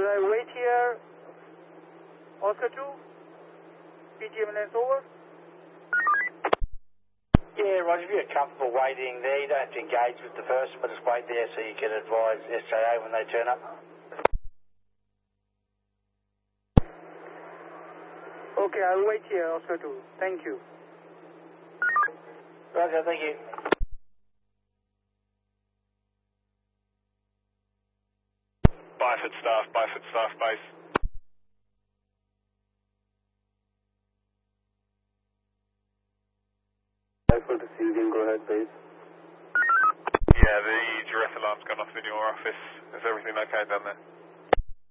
I wait here? Oscar 2? PTM lens over? Yeah, Roger, if you're comfortable waiting there, you don't have to engage with the person, but just wait there so you can advise SJA when they turn up. Okay, I'll wait here, Oscar 2. Thank you. Roger, thank you. Byford staff base. For the seating, go ahead, please. Yeah, the giraffe alarm's gone off in your office. Is everything okay down there?